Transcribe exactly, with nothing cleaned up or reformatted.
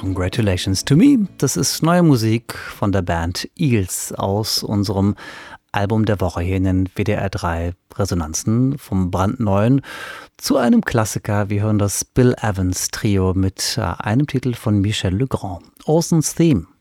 Congratulations to Me. Das ist neue Musik von der Band Eels aus unserem Album der Woche hier in den W D R drei Resonanzen, vom brandneuen zu einem Klassiker. Wir hören das Bill Evans Trio mit einem Titel von Michel Legrand. Ocean's Theme.